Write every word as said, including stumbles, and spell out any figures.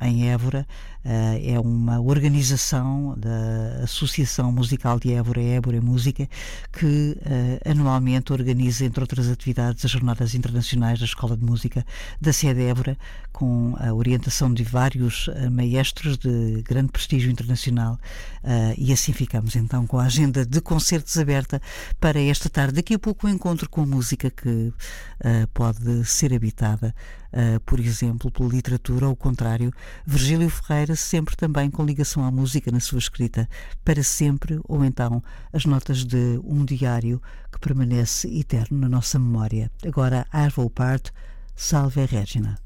em Évora. É uma organização da Associação Musical de Évora, Évora Música, que anualmente organiza, entre outras atividades, as Jornadas Internacionais da Escola de Música da sede de Évora, com a orientação de vários maestros de grande prestígio internacional, e assim ficamos então com a agenda de concertos aberta para esta tarde. Daqui a pouco o encontro com música que uh, pode ser habitada, uh, por exemplo, pela literatura, ou ao contrário. Virgílio Ferreira, sempre também com ligação à música na sua escrita, para sempre, ou então as notas de um diário que permanece eterno na nossa memória. Agora, Arvo Part, Salve Regina.